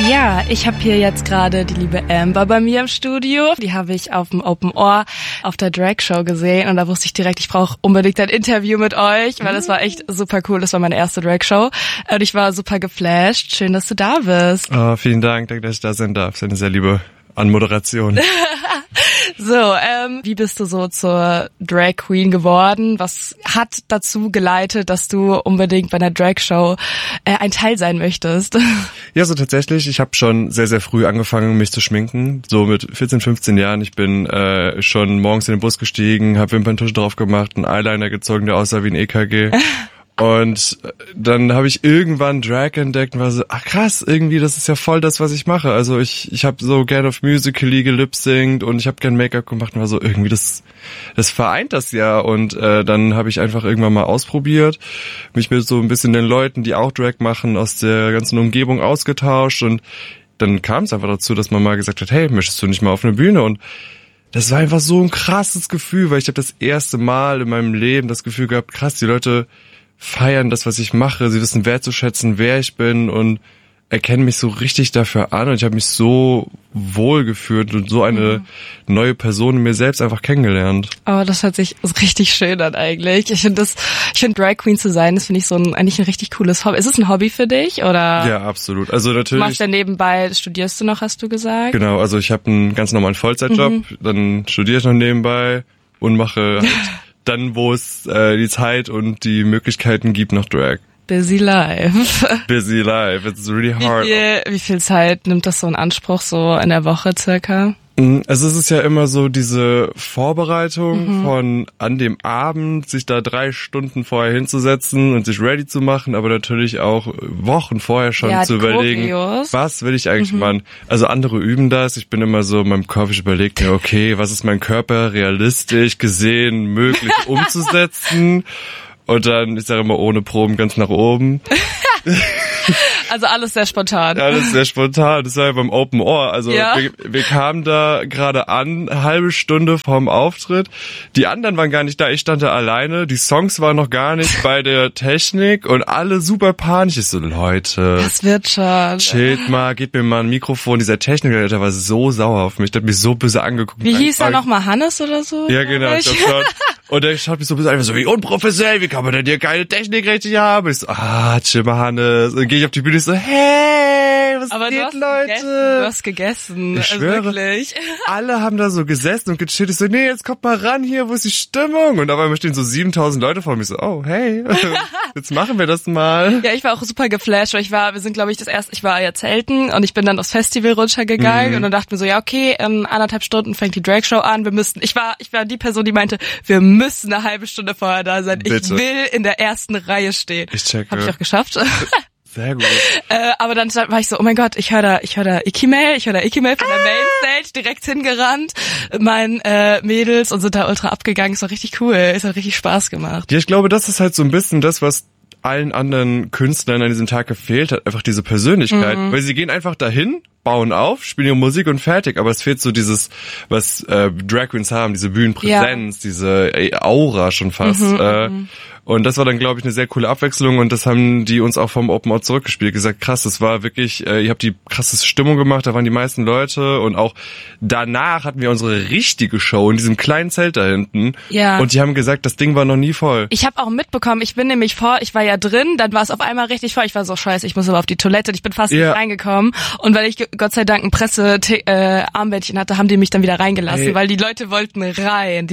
Ja, ich habe hier jetzt gerade die liebe Amber bei mir im Studio. Die habe ich auf dem Open Ohr auf der Drag Show gesehen und da wusste ich direkt, ich brauche unbedingt ein Interview mit euch, weil das war echt super cool. Das war meine erste Drag Show und ich war super geflasht. Schön, dass du da bist. Oh, vielen Dank, danke, dass ich da sein darf. Das ist eine sehr liebe Anmoderation. So, wie bist du so zur Drag Queen geworden? Was hat dazu geleitet, dass du unbedingt bei einer Drag Show ein Teil sein möchtest? Ja, so tatsächlich. Ich habe schon sehr, sehr früh angefangen, mich zu schminken. So mit 14, 15 Jahren. Ich bin schon morgens in den Bus gestiegen, habe Wimperntusche drauf gemacht, einen Eyeliner gezogen, der aussah wie ein EKG. Und dann habe ich irgendwann Drag entdeckt und war so, ach krass, irgendwie, das ist ja voll das, was ich mache. Also ich habe so gern auf Musical.ly gelipsingt und ich habe gern Make-up gemacht und war so, irgendwie, das vereint das ja. Und dann habe ich einfach irgendwann mal ausprobiert, mich mit so ein bisschen den Leuten, die auch Drag machen, aus der ganzen Umgebung ausgetauscht und dann kam es einfach dazu, dass man mal gesagt hat, hey, möchtest du nicht mal auf eine Bühne? Und das war einfach so ein krasses Gefühl, weil ich habe das erste Mal in meinem Leben das Gefühl gehabt, krass, die Leute feiern das, was ich mache, sie wissen wertzuschätzen, wer ich bin und erkennen mich so richtig dafür an und ich habe mich so wohl gefühlt und so eine neue Person in mir selbst einfach kennengelernt. Oh, das hört sich richtig schön an eigentlich. Ich finde Drag Queen zu sein, das finde ich eigentlich ein richtig cooles Hobby. Ist es ein Hobby für dich oder? Ja, absolut. Also natürlich. Machst du nebenbei, studierst du noch, hast du gesagt? Genau, also ich habe einen ganz normalen Vollzeitjob, dann studiere ich noch nebenbei und mache halt dann, wo es die Zeit und die Möglichkeiten gibt, noch Drag. Busy life. Busy life, it's really hard. Wie viel Zeit nimmt das so in Anspruch, so in der Woche circa? Also es ist ja immer so diese Vorbereitung von an dem Abend, sich da 3 Stunden vorher hinzusetzen und sich ready zu machen, aber natürlich auch Wochen vorher schon zu überlegen, was will ich eigentlich machen. Also andere üben das, ich bin immer so in meinem Kopf, ich überlege mir, okay, was ist mein Körper realistisch gesehen möglich umzusetzen? Und dann, ich sage immer, ohne Proben ganz nach oben. Also alles sehr spontan. Alles sehr spontan. Das war ja beim Open Ohr. Also wir kamen da gerade an, eine halbe Stunde vorm Auftritt. Die anderen waren gar nicht da. Ich stand da alleine. Die Songs waren noch gar nicht bei der Technik und alle super panisch. Ich so, Leute. Das wird schon. Chillt mal, gebt mir mal ein Mikrofon. Dieser Techniker, der war so sauer auf mich. Der hat mich so böse angeguckt. Wie hieß er nochmal? Hannes oder so? Ja, genau. Ich glaub schon. Und der schaut mich so böse an, so wie unprofessionell. Wie kann man denn hier keine Technik richtig haben? Ich so, chill mal, Hannes. Und dann gehe ich auf die Bühne, ich so, hey, was geht, Leute? Du hast gegessen. Ich schwöre, wirklich. Alle haben da so gesessen und gechillt. Ich so, nee, jetzt kommt mal ran hier, wo ist die Stimmung? Und auf einmal stehen so 7000 Leute vor mir. Ich so, oh, hey, jetzt machen wir das mal. Ja, ich war auch super geflasht, weil wir sind, glaube ich, ich war ja zelten und ich bin dann aufs Festival runtergegangen und dann dachten wir so, ja, okay, in 1,5 Stunden fängt die Drag Show an. Ich war die Person, die meinte, wir müssen eine halbe Stunde vorher da sein. Bitte. Ich will in der ersten Reihe stehen. Ich checke. Hab ich auch geschafft. Sehr gut. Aber dann war ich so, oh mein Gott, ich höre da Icky-Mail von der Mainstage, direkt hingerannt, meinen Mädels und sind da ultra abgegangen. Es war richtig cool, es hat richtig Spaß gemacht. Ja, ich glaube, das ist halt so ein bisschen das, was allen anderen Künstlern an diesem Tag gefehlt hat, einfach diese Persönlichkeit. Weil sie gehen einfach dahin, bauen auf, spielen ihre Musik und fertig. Aber es fehlt so dieses, was Drag Queens haben, diese Bühnenpräsenz, diese Aura schon fast. Und das war dann, glaube ich, eine sehr coole Abwechslung und das haben die uns auch vom Open Ohr zurückgespielt. Gesagt, krass, das war wirklich, ihr habt die krasseste Stimmung gemacht, da waren die meisten Leute und auch danach hatten wir unsere richtige Show in diesem kleinen Zelt da hinten. Ja. Und die haben gesagt, das Ding war noch nie voll. Ich habe auch mitbekommen, ich war ja drin, dann war es auf einmal richtig voll. Ich war so, scheiße, ich muss aber auf die Toilette, ich bin fast nicht reingekommen. Und weil ich Gott sei Dank ein Armbändchen hatte, haben die mich dann wieder reingelassen, weil die Leute wollten rein.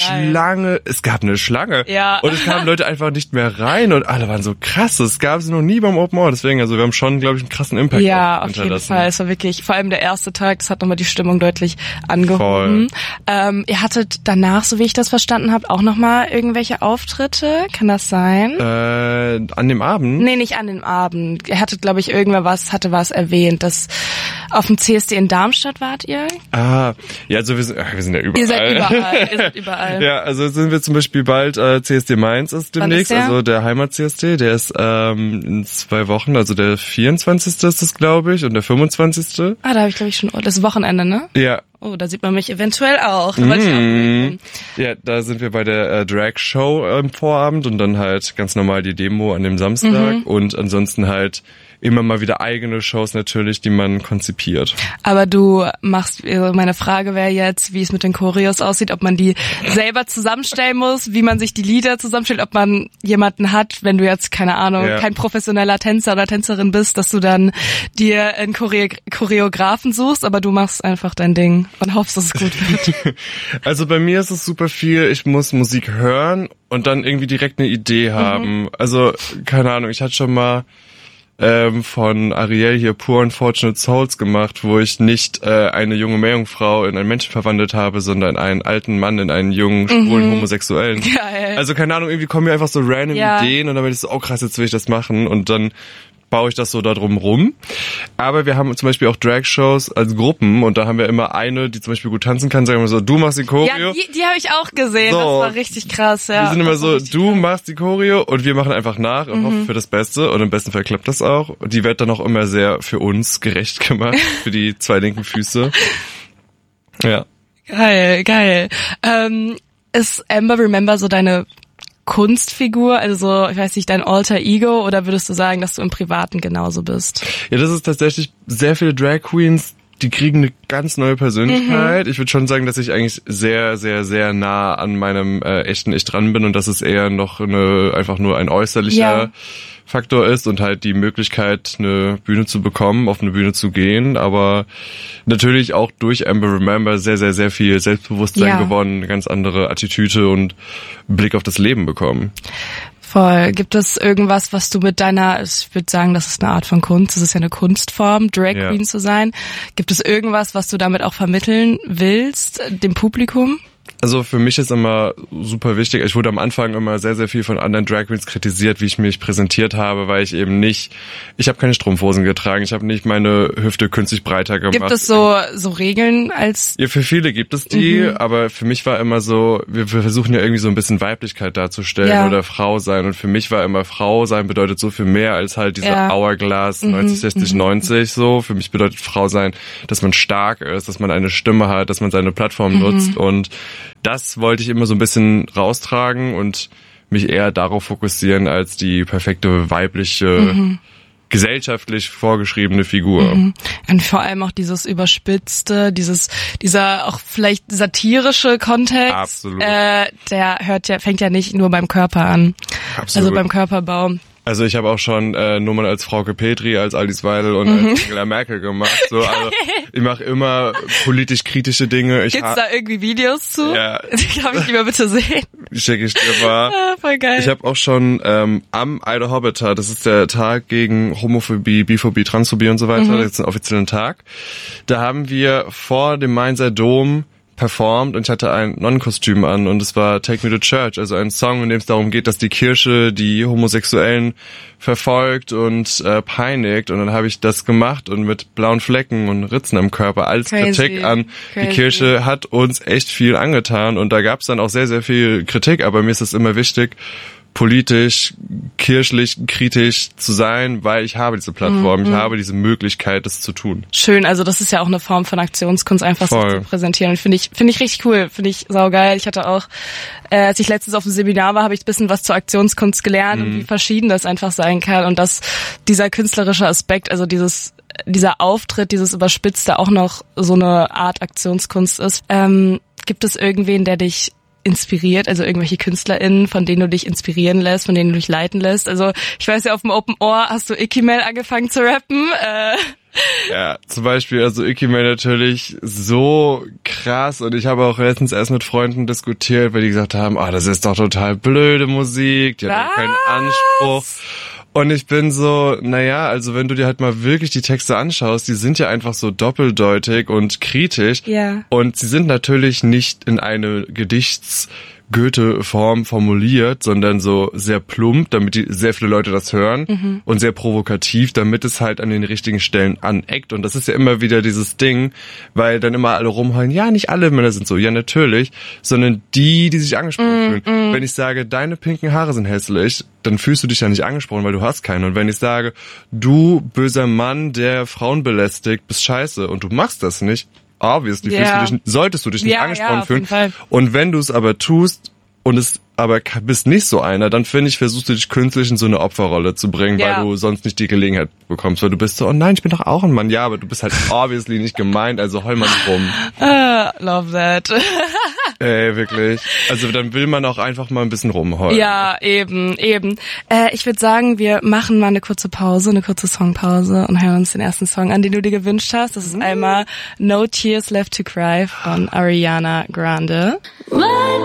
Es gab eine Schlange. Ja. Und es kamen Leute einfach nicht mehr rein und alle waren so krass. Das gab es noch nie beim Open Ohr. Deswegen, also wir haben schon, glaube ich, einen krassen Impact hinterlassen. Ja, auf jeden Fall. Es war wirklich, vor allem der erste Tag, das hat nochmal die Stimmung deutlich angehoben. Ihr hattet danach, so wie ich das verstanden habe, auch nochmal irgendwelche Auftritte. Kann das sein? An dem Abend? Nee, nicht an dem Abend. Ihr hattet, glaube ich, hatte was erwähnt, dass auf dem CSD in Darmstadt wart ihr? Ja, also wir sind ja überall. Ihr seid überall. Ja, also sind wir zum Beispiel bald, CSD Mainz ist demnächst, also der Heimat-CSD, der ist in 2 Wochen, also der 24. ist das, glaube ich, und der 25. Da habe ich, glaube ich, schon, das Wochenende, ne? Ja, Oh, da sieht man mich eventuell auch. Da wollte ich auch mitnehmen. Ja, da sind wir bei der Drag-Show am Vorabend und dann halt ganz normal die Demo an dem Samstag und ansonsten halt immer mal wieder eigene Shows natürlich, die man konzipiert. Aber du machst, meine Frage wäre jetzt, wie es mit den Choreos aussieht, ob man die selber zusammenstellen muss, wie man sich die Lieder zusammenstellt, ob man jemanden hat, wenn du jetzt, keine Ahnung, kein professioneller Tänzer oder Tänzerin bist, dass du dann dir einen Choreografen suchst, aber du machst einfach dein Ding und hoffst, dass es gut wird. Also bei mir ist es super viel, ich muss Musik hören und dann irgendwie direkt eine Idee haben. Also, keine Ahnung, ich hatte schon mal von Ariel hier Poor Unfortunate Souls gemacht, wo ich nicht eine junge Meerjungfrau in einen Menschen verwandelt habe, sondern einen alten Mann in einen jungen, schwulen Homosexuellen. Geil. Also keine Ahnung, irgendwie kommen mir einfach so random Ideen und dann bin ich so, oh krass, jetzt will ich das machen und dann baue ich das so da drum rum. Aber wir haben zum Beispiel auch Drag-Shows als Gruppen und da haben wir immer eine, die zum Beispiel gut tanzen kann, sagen wir so, du machst die Choreo. Ja, die habe ich auch gesehen, so, das war richtig krass. Ja, wir sind immer so, du krass. machst die Choreo und wir machen einfach nach und hoffen für das Beste und im besten Fall klappt das auch. Und die wird dann auch immer sehr für uns gerecht gemacht, für die zwei linken Füße. Ja. Geil. Ist Amber Remember so deine Kunstfigur, also ich weiß nicht, dein Alter Ego, oder würdest du sagen, dass du im Privaten genauso bist? Ja, das ist tatsächlich sehr viele Drag Queens, die kriegen eine ganz neue Persönlichkeit. Ich würde schon sagen, dass ich eigentlich sehr, sehr, sehr nah an meinem echten Ich dran bin und dass es eher noch einfach nur ein äußerlicher Faktor ist und halt die Möglichkeit, eine Bühne zu bekommen, auf eine Bühne zu gehen, aber natürlich auch durch Amber Remember sehr, sehr, sehr viel Selbstbewusstsein gewonnen, eine ganz andere Attitüde und Blick auf das Leben bekommen. Voll. Gibt es irgendwas, was du mit deiner, ich würde sagen, das ist eine Art von Kunst, das ist ja eine Kunstform, Drag Queen zu sein. Gibt es irgendwas, was du damit auch vermitteln willst, dem Publikum? Also für mich ist immer super wichtig, ich wurde am Anfang immer sehr, sehr viel von anderen Drag Queens kritisiert, wie ich mich präsentiert habe, weil ich habe keine Strumpfhosen getragen, ich habe nicht meine Hüfte künstlich breiter gemacht. Gibt es so Regeln als... Ja, für viele gibt es die, aber für mich war immer so, wir versuchen ja irgendwie so ein bisschen Weiblichkeit darzustellen oder Frau sein und für mich war immer Frau sein bedeutet so viel mehr als halt diese Hourglass 90, 60, 90 so. Für mich bedeutet Frau sein, dass man stark ist, dass man eine Stimme hat, dass man seine Plattform nutzt und das wollte ich immer so ein bisschen raustragen und mich eher darauf fokussieren als die perfekte weibliche, gesellschaftlich vorgeschriebene Figur. Und vor allem auch dieses Überspitzte, dieser auch vielleicht satirische Kontext. Absolut. Der fängt ja nicht nur beim Körper an. Absolut. Also beim Körperbau. Also ich habe auch schon Nummern als Frauke Petri, als Alice Weidel und als Angela Merkel gemacht. So, also ich mache immer politisch kritische Dinge. Gibt's da irgendwie Videos zu? Ja. Die kann ich lieber bitte sehen. Schicke ich dir mal. Voll geil. Ich habe auch schon am Idle Hobbiter, das ist der Tag gegen Homophobie, Biphobie, Transphobie und so weiter, das ist ein offizieller Tag. Da haben wir vor dem Mainzer Dom performt und ich hatte ein Nonnenkostüm an und es war Take Me to Church, also ein Song, in dem es darum geht, dass die Kirche die Homosexuellen verfolgt und peinigt und dann habe ich das gemacht und mit blauen Flecken und Ritzen am Körper als Kritik an die Kirche hat uns echt viel angetan und da gab es dann auch sehr, sehr viel Kritik, aber mir ist es immer wichtig, politisch, kirchlich, kritisch zu sein, weil ich habe diese Plattform, ich habe diese Möglichkeit, das zu tun. Schön, also das ist ja auch eine Form von Aktionskunst, einfach sich zu präsentieren. Und finde ich richtig cool, finde ich saugeil. Ich hatte auch, als ich letztens auf dem Seminar war, habe ich ein bisschen was zur Aktionskunst gelernt und wie verschieden das einfach sein kann und dass dieser künstlerische Aspekt, also dieser Auftritt, dieses Überspitzte auch noch so eine Art Aktionskunst ist. Gibt es irgendwen, der dich inspiriert, also irgendwelche KünstlerInnen, von denen du dich inspirieren lässt, von denen du dich leiten lässt? Also ich weiß ja, auf dem Open Ohr hast du Ikimel angefangen zu rappen. Ja, zum Beispiel, also Ikimel natürlich so krass und ich habe auch letztens erst mit Freunden diskutiert, weil die gesagt haben, das ist doch total blöde Musik, die hat doch keinen Anspruch. Und ich bin so, also wenn du dir halt mal wirklich die Texte anschaust, die sind ja einfach so doppeldeutig und kritisch. Ja. Und sie sind natürlich nicht in eine Goethe-Form formuliert, sondern so sehr plump, damit sehr viele Leute das hören und sehr provokativ, damit es halt an den richtigen Stellen aneckt. Und das ist ja immer wieder dieses Ding, weil dann immer alle rumheulen, ja, nicht alle Männer sind so, ja, natürlich, sondern die sich angesprochen fühlen. Wenn ich sage, deine pinken Haare sind hässlich, dann fühlst du dich ja nicht angesprochen, weil du hast keine. Und wenn ich sage, du böser Mann, der Frauen belästigt, bist scheiße und du machst das nicht, obviously solltest du dich nicht angesprochen auf jeden fühlen. Fall. Und wenn du es aber tust und es aber bist nicht so einer, dann finde ich, versuchst du dich künstlich in so eine Opferrolle zu bringen, weil du sonst nicht die Gelegenheit bekommst, weil du bist so, oh nein, ich bin doch auch ein Mann. Ja, aber du bist halt obviously nicht gemeint, also heul mal nicht rum. Love that. Ey, wirklich. Also dann will man auch einfach mal ein bisschen rumheulen. Ja, eben. Ich würde sagen, wir machen mal eine kurze Pause, eine kurze Songpause und hören uns den ersten Song an, den du dir gewünscht hast. Das ist einmal No Tears Left to Cry von Ariana Grande.